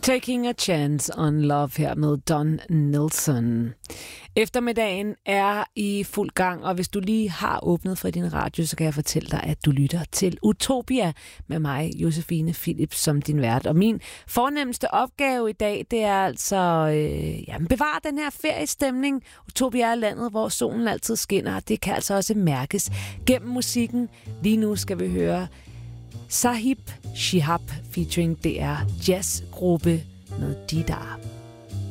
Taking a Chance on Love her med Don Nelson. Eftermiddagen er i fuld gang, og hvis du lige har åbnet for din radio, så kan jeg fortælle dig, at du lytter til Utopia med mig, Josefine Philips, som din vært. Og min fornemmeste opgave i dag, det er altså bevare den her feriestemning. Utopia er landet, hvor solen altid skinner, og det kan altså også mærkes gennem musikken. Lige nu skal vi høre Sahib Shihab featuring DR jazzgruppe med Didar.